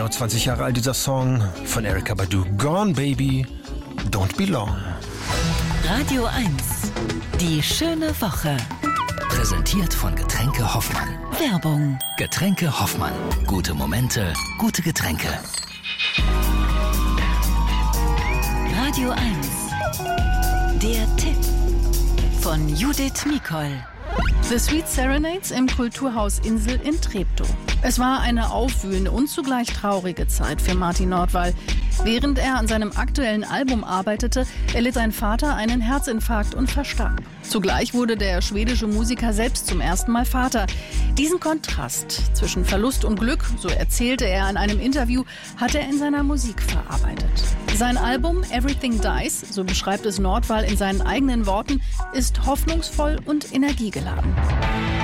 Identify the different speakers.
Speaker 1: genau 20 Jahre alt, dieser Song von Erykah Badu. Gone Baby, Don't Be Long.
Speaker 2: Radio 1, die schöne Woche.
Speaker 3: Präsentiert von Getränke Hoffmann.
Speaker 2: Werbung.
Speaker 3: Getränke Hoffmann. Gute Momente, gute Getränke.
Speaker 2: Radio 1, der Tipp von Judith Mikol.
Speaker 4: The Sweet Serenades im Kulturhaus Insel in Treptow. Es war eine aufwühlende und zugleich traurige Zeit für Martin Nordwall. Während er an seinem aktuellen Album arbeitete, erlitt sein Vater einen Herzinfarkt und verstarb. Zugleich wurde der schwedische Musiker selbst zum ersten Mal Vater. Diesen Kontrast zwischen Verlust und Glück, so erzählte er in einem Interview, hat er in seiner Musik verarbeitet. Sein Album Everything Dies, so beschreibt es Nordwall in seinen eigenen Worten, ist hoffnungsvoll und energiegeladen.